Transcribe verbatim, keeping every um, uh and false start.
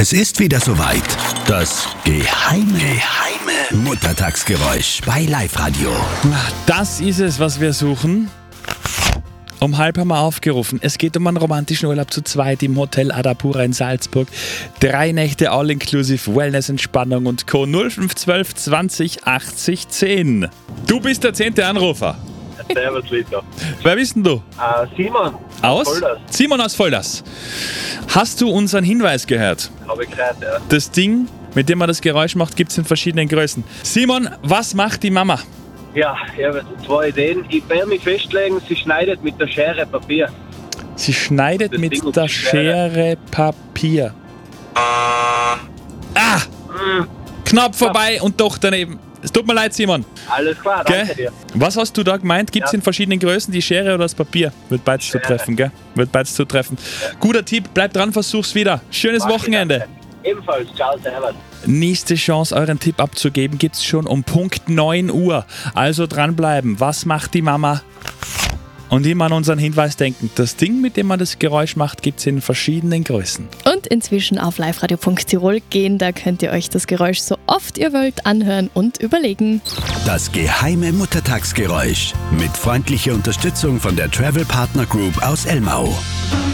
Es ist wieder soweit. Das geheime, geheime Muttertagsgeräusch bei Live-Radio. Das ist es, was wir suchen. Um halb haben wir aufgerufen. Es geht um einen romantischen Urlaub zu zweit im Hotel Adapura in Salzburg. Drei Nächte All-Inclusive, Wellness, Entspannung und Co. null fünf eins zwei zwanzig achtzig zehn. Du bist der zehnte Anrufer. Servus, Lito. Wer bist denn du? Uh, Simon. Aus? Volldas. Simon aus Volldas. Hast du unseren Hinweis gehört? Habe ich gehört, ja. Das Ding, mit dem man das Geräusch macht, gibt es in verschiedenen Größen. Simon, was macht die Mama? Ja, ich habe zwei Ideen. Ich werde mich festlegen, sie schneidet mit der Schere Papier. Sie schneidet Das mit Ding der ist schwer. Schere Papier. Ah! Knapp vorbei und doch daneben. Es tut mir leid, Simon. Alles klar, danke Gell? dir. Was hast du da gemeint? Gibt es Ja. in verschiedenen Größen die Schere oder das Papier? Wird beides Schere. zutreffen, gell? Wird beides zutreffen. Guter Tipp, bleib dran, versuch's wieder. Schönes Mach ich, Wochenende. danke. Ebenfalls, ciao, servus. Nächste Chance, euren Tipp abzugeben, gibt's schon um Punkt neun Uhr. Also dranbleiben. Was macht die Mama? Und immer an unseren Hinweis denken. Das Ding, mit dem man das Geräusch macht, gibt's in verschiedenen Größen. Und inzwischen auf liveradio punkt tirol gehen, da könnt ihr euch das Geräusch so oft ihr wollt anhören und überlegen. Das geheime Muttertagsgeräusch mit freundlicher Unterstützung von der Travel Partner Group aus Elmau.